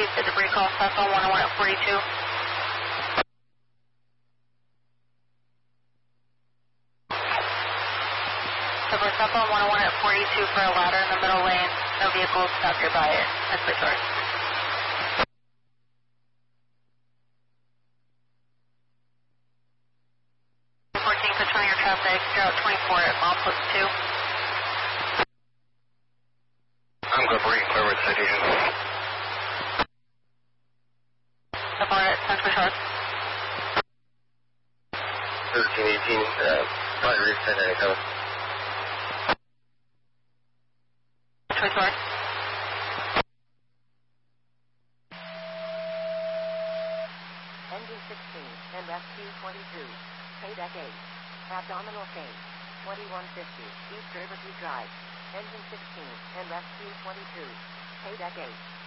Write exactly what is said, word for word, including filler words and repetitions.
received the debris call, South one oh one at forty-two. Subway Southbound one oh one at forty-two for a ladder in the middle lane. No vehicles stopped nearby it. That's the source. fourteen, controlling your traffic. You're out twenty-four at mile plus two. I'm good, Bree. Clear with citation. So far at ten twenty-five. thirteen eighteen, uh, probably reach ten ninety-seven. twenty-four. Engine sixteen and S Q twenty-two. Payback eight. Abdominal change. twenty-one fifty. East Riverview Drive. Engine sixteen and S Q twenty-two. Payback eight.